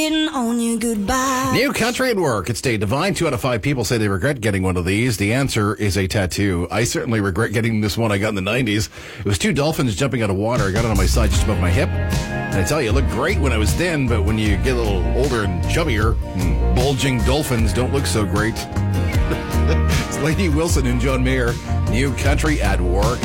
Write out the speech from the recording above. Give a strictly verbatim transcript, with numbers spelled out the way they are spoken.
On you goodbye. New country at work. It's Dave Devine. Two out of five people say they regret getting one of these. The answer is a tattoo. I certainly regret getting this one I got in the nineties. It was two dolphins jumping out of water. I got it on my side just above my hip. And I tell you, it looked great when I was thin, but when you get a little older and chubbier, bulging dolphins don't look so great. It's Lady Wilson and John Mayer. New country at work.